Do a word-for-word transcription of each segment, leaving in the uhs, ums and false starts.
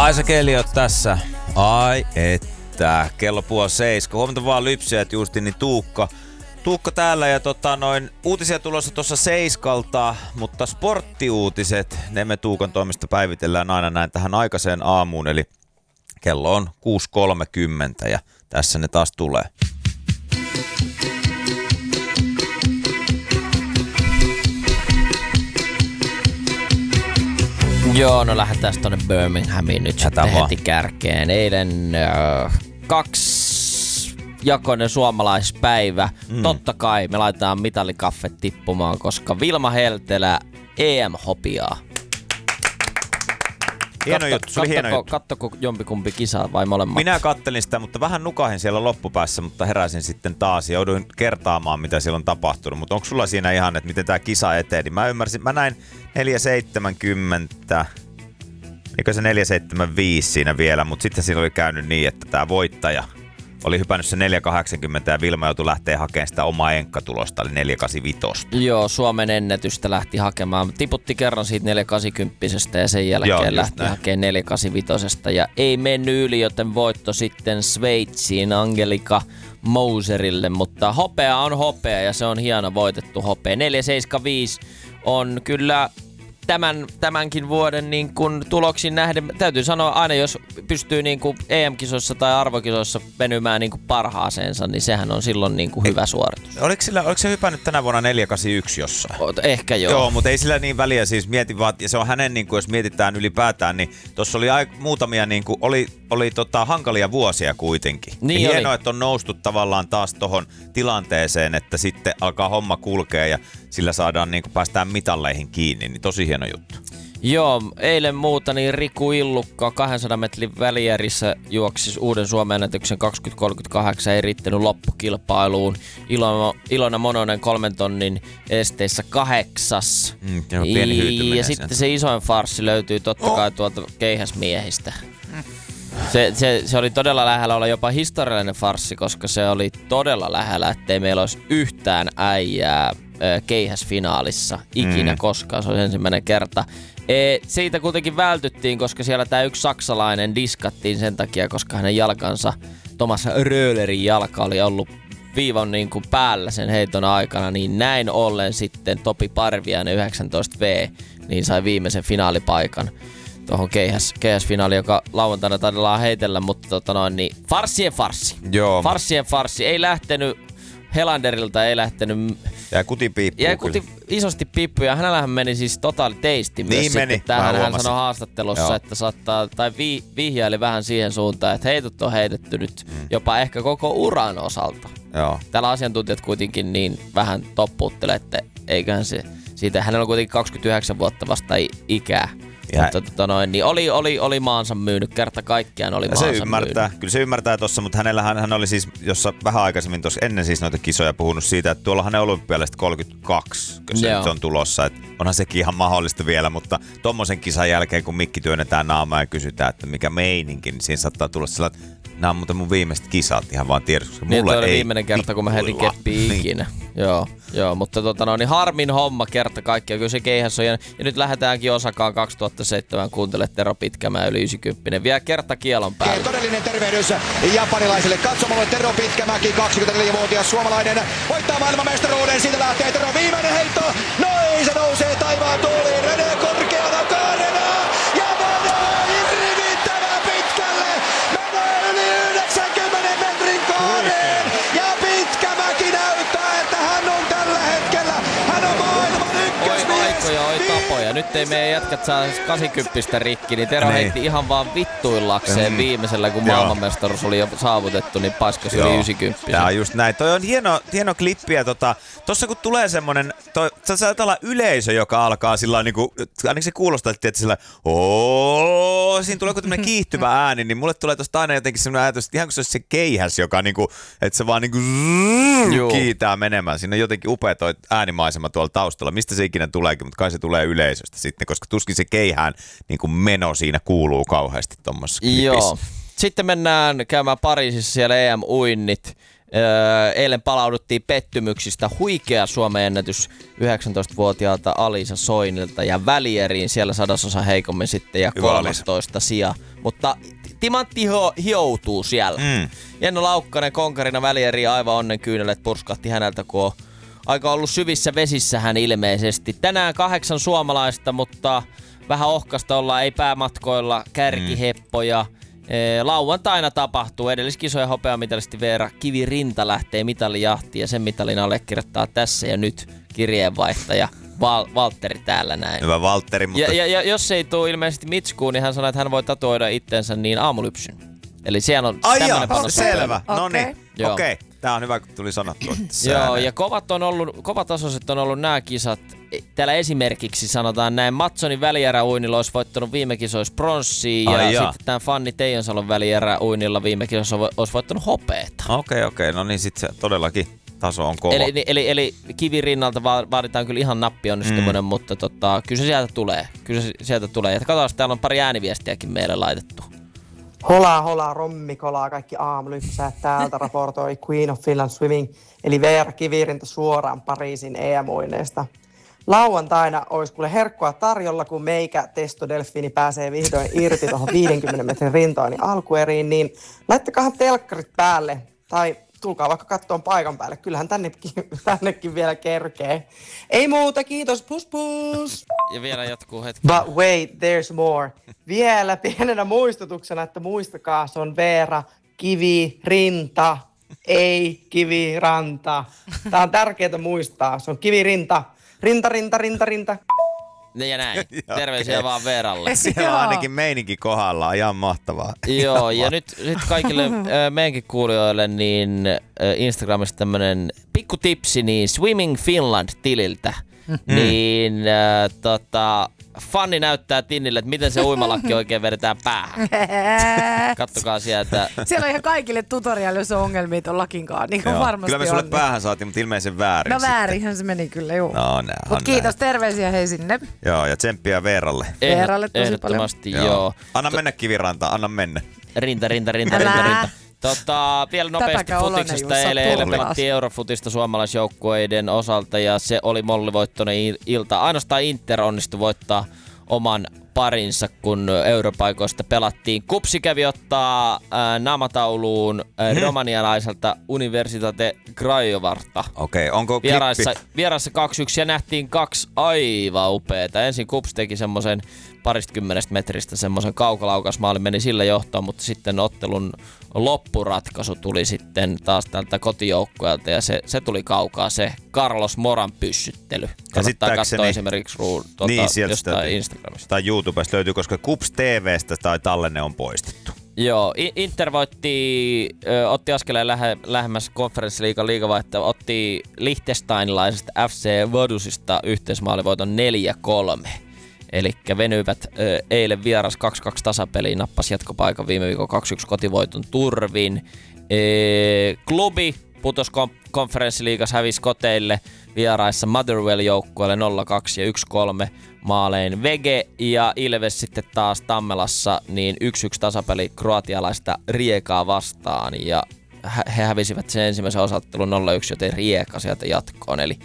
Kaisa Keliot tässä. Ai että, kello puoli seiska. Huomenta vaan lypsäjät justi, niin Tuukka. Tuukka täällä ja tota noin, uutisia tulossa tuossa seiskalta, mutta sporttiuutiset, ne me Tuukan toimesta päivitellään aina näin tähän aikaiseen aamuun, eli kello on kuusi kolmekymmentä ja tässä ne taas tulee. Joo, no lähdetään tonne Birminghamiin nyt sitten heti kärkeen. Eilen äh, kaksi jakoinen suomalaispäivä. Mm. Totta kai me laitetaan mitalikaffet tippumaan, koska Vilma Heltelä E M-hopiaa. Hieno Katto, juttu, se oli kattoko, hieno juttu. Kattoko jompikumpi kisa vai molemmat? Minä kattelin sitä, mutta vähän nukahin siellä loppupäässä, mutta heräsin sitten taas ja jouduin kertaamaan, mitä siellä on tapahtunut. Mutta onko sulla siinä ihan, että miten tämä kisa eteni? Mä ymmärsin, mä näin neljä seitsemänkymmentä, eikö se neljä seitsemänkymmentäviisi siinä vielä, mutta sitten siinä oli käynyt niin, että tämä voittaja oli hypännyt se neljä kahdeksankymmentä ja Vilma joutui lähteä hakemaan sitä omaa enkkatulosta, eli neljä kahdeksankymmentäviisi. Joo, Suomen ennätystä lähti hakemaan. Tiputti kerran siitä neljä kahdeksankymmentä ja sen jälkeen Joo, lähti näin. hakemaan neljä kahdeksankymmentäviisi ja ei mennyt yli, joten voitto sitten Sveitsiin Angelika Moserille, mutta hopea on hopea ja se on hieno voitettu hopea. neljä seitsemänkymmentäviisi on kyllä Tämän, tämänkin vuoden niin kun tuloksiin nähden, täytyy sanoa aina, jos pystyy niin kun E M-kisoissa tai arvokisoissa venymään niin kun parhaaseensa, niin sehän on silloin niin kun hyvä suoritus. Oliko, sillä, oliko se hypännyt tänä vuonna neljä kahdeksankymmentäyksi jossain? O, ehkä joo. Joo, mutta ei sillä niin väliä, siis mietin vaan, ja se on hänen, niin kun, jos mietitään ylipäätään, niin tuossa oli aik- muutamia, niin kun, oli, oli tota, hankalia vuosia kuitenkin. Niin ja oli. Hienoa, että on noustu tavallaan taas tohon tilanteeseen, että sitten alkaa homma kulkea ja sillä saadaan niin kun päästään mitalleihin kiinni, niin tosi hieno juttu. Joo, eilen muuta niin Riku Illukka kahdensadan metrin välijärissä juoksi uuden Suomen ennätyksen kaksikymmentä kolmekymmentäkahdeksan, ei riittänyt loppukilpailuun. Ilona, Ilona Mononen kolmen tonnin esteissä kahdeksas. Mm, pieni ja sitten se isoin farssi löytyy totta kai tuolta keihäsmiehistä. Mm. Se, se, se oli todella lähellä olla jopa historiallinen farssi, koska se oli todella lähellä, ettei meillä olisi yhtään äijää keihäsfinaalissa ikinä mm. koskaan. Se oli ensimmäinen kerta. E, siitä kuitenkin vältyttiin, koska siellä tämä yksi saksalainen diskattiin sen takia, koska hänen jalkansa, Thomas Röhlerin jalka oli ollut viivan niin kuin päällä sen heiton aikana, niin näin ollen sitten Topi Parviainen yhdeksäntoista vuotias niin sai viimeisen finaalipaikan tuohon keihäs, keihäsfinaaliin, joka lauantaina taidellaan heitellä, mutta tota noin, niin farssien farssi. Joo. Farssien farssi. Ei lähtenyt Helanderilta, ei lähtenyt. Jäi kuti piippuun. Jäi kuti isosti piippuun ja hänellähän meni siis totaali teisti myös niin sitten. meni. Tähän hän sanoi haastattelussa, Joo. että saattaa, tai vi, vihjaili vähän siihen suuntaan, että heitot on heitetty nyt mm. jopa ehkä koko uran osalta. Joo. Täällä asiantuntijat kuitenkin niin vähän toppuuttelee, että eiköhän se siitä, hänellä on kuitenkin kaksikymmentäyhdeksän vuotta vasta ikää. Ja mutta tota noin, niin oli, oli, oli maansa myynyt, kerta kaikkiaan oli maansa se ymmärtää, myynyt. Kyllä se ymmärtää tossa, mutta hänellähän hän oli siis, jossa vähän aikaisemmin tuossa ennen siis noita kisoja puhunut siitä, että tuolla hänen olympialaiset kolmekymmentäkaksi, kun se nyt on tulossa, että onhan sekin ihan mahdollista vielä, mutta tommosen kisan jälkeen, kun mikki työnnetään naamaa ja kysytään, että mikä meininki, niin siinä saattaa tulla sellainen, että nämä on muuten mun viimeiset kisat ihan vaan tiedossa, koska niin, mulle oli ei viimeinen kerta, kun mä heitin keppiä ikinä. Joo, joo, mutta tota no, niin harmin homma kerta kaikkiaan, kyllä se keihäs on. Ja, ja nyt lähdetäänkin Osakaan kaksituhattaseitsemän, kuuntele Tero Pitkämäen yli yhdeksänkymmentä. Vielä kerta kielon päälle. Todellinen tervehdys japanilaiselle katsomolle. Tero Pitkämäki, kaksikymmentäneljävuotias suomalainen, voittaa maailmanmestaruuden. Siitä lähtee Tero, viimeinen heitto. Noin, se nousee taivaan tuuliin. Rene korkeana kaarena. Ja menee hirvittävän pitkälle. Menee yli yhdeksänkymmenen metrin kaareen. Ja Pitkämäki näyttää, että hän on tällä hetkellä. Hän on maailman ykkösmies. Oi aikoja, oi tapoja. Nyt ei meidän jätkät saa kahdeksankymmentä rikki, niin Tero niin. heitti ihan vaan vittuillakseen mm. viimeisellä, kun maailmanmestaruus oli jo saavutettu, niin paiskasi yli yhdeksänkymmentä. Tää on just näin. Toi on hieno, hieno klippi ja tota, tossa kun tulee semmonen, toi, sä saat olla yleisö, joka alkaa sillä niinku, ainakin se kuulostaa, että sillä ooo, siinä tulee tämmönen kiihtyvä ääni, niin mulle tulee tosta aina jotenkin semmonen ajatus, että ihan kun se olisi se keihäs, joka niinku, että se vaan niinku zzz, kiitää menemään. Siinä on jotenkin upea toi äänimaisema tuolla taustalla, mistä se ikinä tuleekin, mutta kai se tulee yleisöstä sitten, koska tuskin se keihään niinku meno siinä kuuluu kauheasti tommosessa klipissä. Joo. Sitten mennään käymään Pariisissa siellä E M-uinnit. Öö, eilen palauduttiin pettymyksistä. Huikea Suomen ennätys yhdeksäntoistavuotiaalta Alisa Soinilta ja välieriin siellä sadasosa heikommin sitten ja kolmastoista sija. Mutta timantti hio- hioutuu siellä. Mm. Jenno Laukkanen konkarina välieriin aivan onnenkyyneleet purskahti häneltä, kun on aika ollut syvissä vesissä hän ilmeisesti. Tänään kahdeksan suomalaista, mutta vähän ohkasta ollaan, ei päämatkoilla, kärkiheppoja. Mm. Lauantaina tapahtuu. Edelliskisojen hopeamitalisti Veera Kivirinta lähtee mitalijahtiin ja sen mitalin allekirjoittaa tässä ja nyt kirjeenvaihtaja Val- Valtteri täällä näin. Hyvä Valtteri, mutta... Ja, ja, ja jos ei tule ilmeisesti Mitskuun, niin hän sanoi, että hän voi tatuoida itsensä niin aamulypsyn. Eli siellä on Ai tämmönen jaa, panos. selvä. Okay. No niin, okei. Okay. Tää on hyvä, kun tuli sanottua. Joo, ja kovat on ollut, kovatasoiset on ollut nämä kisat. Täällä esimerkiksi sanotaan näin, Matsonin välieräuinnilla olisi voittanut viime kisoissa pronssia ja Ai sitten tämän Fanni Teijonsalon välieräuinnilla viime kisoissa olisi voittanut hopeeta. Okei, okay, okei. Okay. No niin, sit se todellakin taso on kova. Eli, eli, eli Kivirinnalta vaaditaan kyllä ihan nappionnistuminen, mm. mutta tota, kyllä se sieltä tulee. Kyllä se sieltä tulee. Ja katsotaan, täällä on pari ääniviestiäkin meille laitettu. Hola, hola, rommikola, kaikki aamulypsät täältä raportoi Queen of Finland Swimming, eli Veera Kivirinta suoraan Pariisin E M-uineesta. Lauantaina olisi kuule herkkua tarjolla, kun meikä testodelfiini pääsee vihdoin irti tuohon viidenkymmenen metrin rintoani alkueriin, niin laittakahan telkkarit päälle tai tulkaa vaikka kattoon paikan päälle. Kyllähän tännekin, tännekin vielä kerkee. Ei muuta, kiitos, pus pus! Ja vielä jatkuu hetki. But wait, there's more. Vielä pienenä muistutuksena, että muistakaa, se on Veera Kivirinta, ei Kiviranta. Tää on tärkeää muistaa, se on Kivirinta. Rinta, rinta, rinta, rinta. Ja näin. Terveisiä vaan Veeralle. Siellä on ainakin meininki kohdallaan, ihan mahtavaa. Joo, ja nyt, nyt kaikille äh, meidänkin kuulijoille niin äh, Instagramissa tämmönen pikku tipsi niin Swimming Finland-tililtä. Mm. Niin äh, tota, Fanni näyttää Tinnille, että miten se uimalakki oikein vedetään päähän. Kattokaa sieltä. Siellä on ihan kaikille tutoriaali, jos on ongelmia ton lakinkaan. Niin kuin varmasti kyllä me sulle on. päähän saatiin, mutta ilmeisen väärin. No väärinhän se meni kyllä, juu. No, Mut kiitos, terveisiä hei sinne. Joo, ja tsemppiä Veeralle. Veeralle tosi Ehdottomasti, paljon. joo. joo. Anna mennä Kiviranta, anna mennä. Rinta, rinta, rinta, rinta, rinta. Tota, vielä nopeasti Tätäkään futiksesta. oloinen, Eilen, Jussa, eilen turvaas. pelattiin Eurofutista suomalaisjoukkueiden osalta ja se oli mollivoittoinen il- ilta. Ainoastaan Inter onnistui voittaa oman parinsa, kun europaikoista pelattiin. Kupsi kävi ottaa äh, naamatauluun äh, hmm. romanialaiselta Universitate Craiovarta. Okei, okay, onko vieraissa, vieraissa kaksi yksi ja nähtiin kaksi aivan upeeta. Ensin Kups teki semmoisen paristakymmenestä metristä semmoisen kaukalaukasmaalin, meni sillä johtoon, mutta sitten ottelun loppuratkaisu tuli sitten taas tältä kotijoukkueelta ja se, se tuli kaukaa, se Carlos Moran pyssyttely. Kannattaa katsoa esimerkiksi ruu, tuota, niin, jostain täytyy, Instagramista. Tai YouTubesta löytyy, koska Kups T V:stä tai tallenne on poistettu. Joo, Inter voitti, ö, otti askeleen lähe, lähemmäs konferenssiliigan liigavaihtoa, otti liechtensteinilaisesta F C Vaduzista yhteismaalivoiton neljä kolme. Elikkä venyivät ö, eilen vieras kaksi kaksi tasapeliin, nappasi jatkopaikan viime viikon kaksi yksi kotivoiton turvin. E, klubi putosi kom- konferenssiliigassa, hävisi koteille vieraissa Motherwell-joukkueelle nolla kaksi ja yksi kolme maalein. Vege ja Ilves sitten taas Tammelassa niin yksi yksi tasapeli kroatialaista Riekaa vastaan ja he hävisivät sen ensimmäisen osattelun nolla yksi, joten Rieka sieltä jatkoon. Eli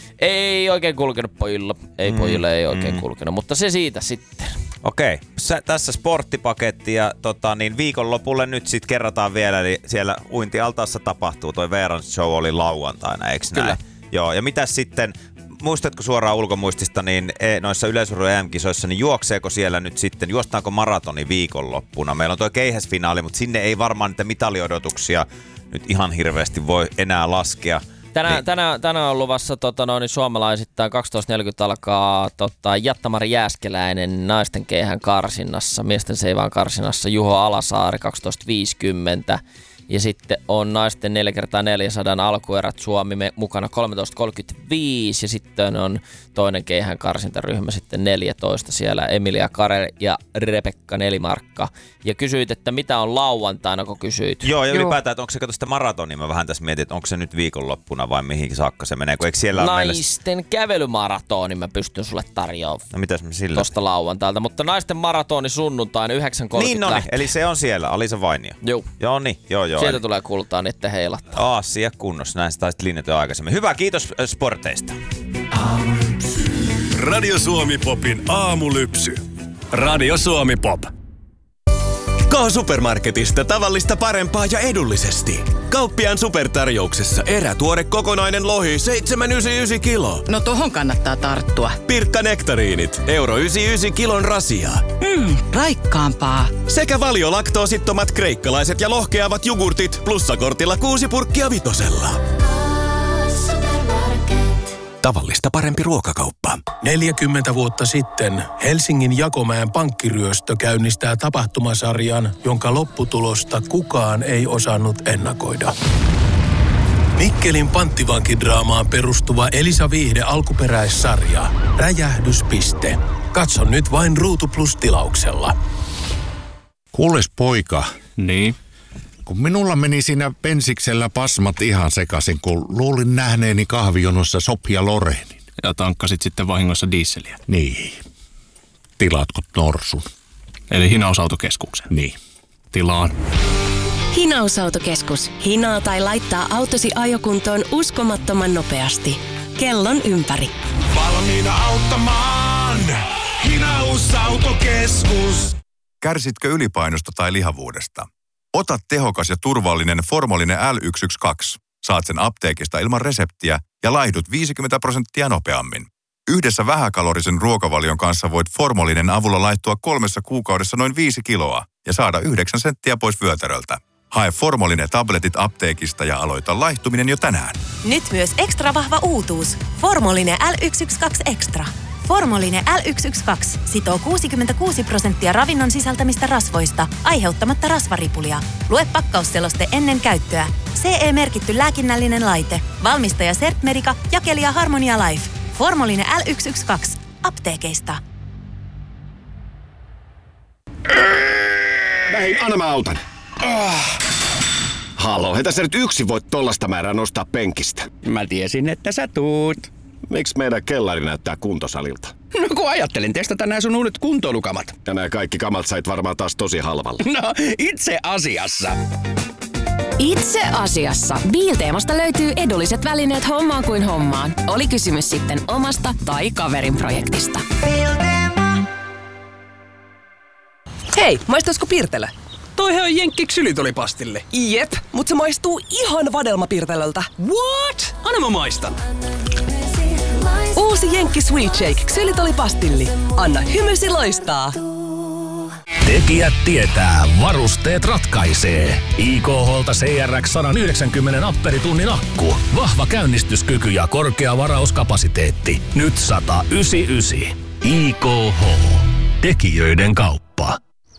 ei oikein kulkenut pojilla, ei mm, pojille ei oikein mm. kulkenut, mutta se siitä sitten. Okei, okay. Tässä sporttipaketti ja tota, niin viikonlopulle nyt sitten kerrataan vielä, eli siellä uintialtaassa tapahtuu, toi Veeran show oli lauantaina, eikö näin? Kyllä. Joo, ja mitäs sitten, muistatko suoraan ulkomuistista, niin noissa yleisurheilu E M-kisoissa, niin juokseeko siellä nyt sitten, juostaanko maratoni viikonloppuna? Meillä on tuo keihäsfinaali, mutta sinne ei varmaan niitä mitaliodotuksia nyt ihan hirveästi voi enää laskea. Tänään, niin. tänään, tänään on luvassa tota, no, niin suomalaisittain kaksitoista neljäkymmentä alkaa tota, Jattamari Jääskeläinen naisten keihään karsinnassa, miesten seivaan karsinnassa Juho Alasaari kaksitoista viisikymmentä. Ja sitten on naisten neljä kertaa neljäsataa alkuerät Suomi me mukana kolmetoista kolmekymmentäviisi ja sitten on toinen keihään karsintaryhmä sitten neljätoista siellä Emilia Kare ja Rebekka Nelimarkka. Ja kysyit, että mitä on lauantaina, kun kysyit? Joo, ja ylipäätään, että onko se kato sitä maratonia, mä vähän tässä mietin, että onko se nyt viikonloppuna vai mihin saakka se menee, kun eikö siellä naisten meillä... kävelymaratoni mä pystyn sulle tarjoamaan. No mitäs mä sillä? Tosta lauantailta, mutta naisten maratoni sunnuntaina yhdeksän kolmekymmentä. Niin, no niin, eli se on siellä, Alisa Vainio. Joo. Joo niin, joo joo. Sieltä tulee kultaa, niin ettei heilattaa. Asia kunnossa, näin sä taisit linjata jo aikaisemmin. Hyvä, kiitos äh, sporteista. Radio Suomi Popin aamulypsy. Radio Suomi Pop. K-Supermarketista tavallista parempaa ja edullisesti. Kauppiaan supertarjouksessa erätuore kokonainen lohi seitsemän pilkku yhdeksänkymmentäyhdeksän kilo. No tohon kannattaa tarttua. Pirkka nektariinit, euro yhdeksänkymmentäyhdeksän kilon rasiaa. Mmm, raikkaampaa. Sekä valiolaktoosittomat kreikkalaiset ja lohkeavat jogurtit plussakortilla kuusi purkkia vitosella. Tavallista parempi ruokakauppa. neljäkymmentä vuotta sitten Helsingin Jakomäen pankkiryöstö käynnistää tapahtumasarjan, jonka lopputulosta kukaan ei osannut ennakoida. Mikkelin panttivankidraamaan perustuva Elisa Viihde alkuperäissarja. Räjähdyspiste. Katso nyt vain Ruutu Plus-tilauksella. Kuules poika. Niin? Kun minulla meni siinä pensiksellä pasmat ihan sekaisin, kun luulin nähneeni kahvijonossa Sopia Lorenin. Ja tankkasit sitten vahingossa dieseliä. Niin. Tilaatko norsun? Eli hinausautokeskuksen. Niin. Tilaan. Hinausautokeskus. Hinaa tai laittaa autosi ajokuntoon uskomattoman nopeasti. Kellon ympäri. Valmiina auttamaan. Hinausautokeskus. Kärsitkö ylipainosta tai lihavuudesta? Ota tehokas ja turvallinen Formolinen L yksi yksi kaksi. Saat sen apteekista ilman reseptiä ja laihdut viisikymmentä prosenttia nopeammin. Yhdessä vähäkalorisen ruokavalion kanssa voit Formolinen avulla laihtua kolmessa kuukaudessa noin viisi kiloa ja saada yhdeksän senttiä pois vyötäröltä. Hae Formolinen tabletit apteekista ja aloita laihtuminen jo tänään. Nyt myös ekstra vahva uutuus. Formolinen L yksi yksi kaksi Extra. Formolinen L yksi yksi kaksi sitoo kuusikymmentäkuusi prosenttia ravinnon sisältämistä rasvoista, aiheuttamatta rasvaripulia. Lue pakkausseloste ennen käyttöä. C E-merkitty lääkinnällinen laite. Valmistaja Sertmerica, jakelija Harmonia Life. Formolinen L yksi yksi kaksi. Apteekeista. Hei, anna mä autan. Ah. Halo, heitä sä nyt yksin voit tollasta määrää nostaa penkistä. Mä tiesin, että sä tuut. Miksi meidän kellari näyttää kuntosalilta? No kun ajattelin testata nää sun uudet kuntoilukamat. Ja nää kaikki kamat sait varmaan taas tosi halvalla. No, itse asiassa. Itse asiassa. Biilteemasta löytyy edulliset välineet hommaan kuin hommaan. Oli kysymys sitten omasta tai kaverin projektista. Hei, maistaisiko Pirtelö? Toihan on Jenkki ksylitolipastille. Jep, mut se maistuu ihan vadelmapirtelöltä. What? Anna mä maistan. Uusi Jenkki Sweet Shake ksylitolipastilli. Anna hymysi loistaa. Tekijät tietää, varusteet ratkaisee. I K H:lta C R X sata yhdeksänkymmentä amperitunnin akku. Vahva käynnistyskyky ja korkea varauskapasiteetti. Nyt sata yhdeksänkymmentäyhdeksän. I K H. Tekijöiden kauppa.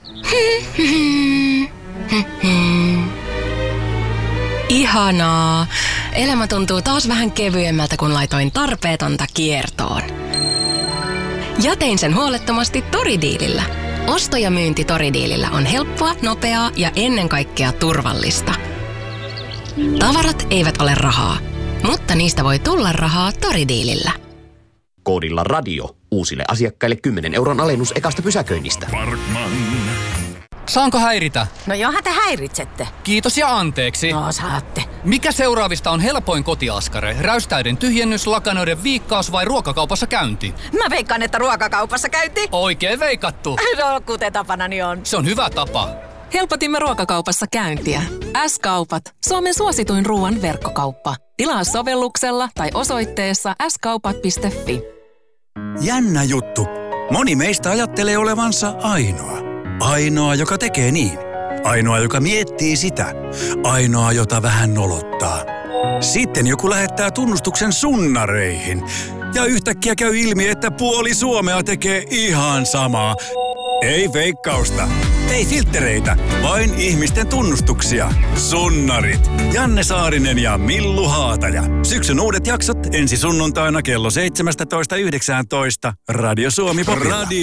Ihanaa. Elämä tuntuu taas vähän kevyemmältä, kun laitoin tarpeetonta kiertoon. Ja tein sen huolettomasti Toridiilillä. Osto ja myynti Toridiilillä on helppoa, nopeaa ja ennen kaikkea turvallista. Tavarat eivät ole rahaa, mutta niistä voi tulla rahaa Toridiilillä. Koodilla radio uusille asiakkaille kymmenen euron alennus ekasta pysäköinnistä. Parkman. Saanko häiritä? No johan te häiritsette. Kiitos ja anteeksi. No saatte. Mikä seuraavista on helpoin kotiaskare? Räystäiden tyhjennys, lakanoiden viikkaus vai ruokakaupassa käynti? Mä veikkaan, että ruokakaupassa käynti. Oikein veikattu. No kuten tapanani on. Se on hyvä tapa. Helpotimme ruokakaupassa käyntiä. S-kaupat. Suomen suosituin ruoan verkkokauppa. Tilaa sovelluksella tai osoitteessa s kaupat piste f i. Jännä juttu. Moni meistä ajattelee olevansa ainoa. Ainoa, joka tekee niin. Ainoa, joka miettii sitä. Ainoa, jota vähän nolottaa. Sitten joku lähettää tunnustuksen sunnareihin. Ja yhtäkkiä käy ilmi, että puoli Suomea tekee ihan samaa. Ei feikkausta. Ei filttereitä. Vain ihmisten tunnustuksia. Sunnarit. Janne Saarinen ja Millu Haataja. Syksyn uudet jaksot ensi sunnuntaina kello seitsemästoista yhdeksäntoista. Radio Suomi Popilla. Radio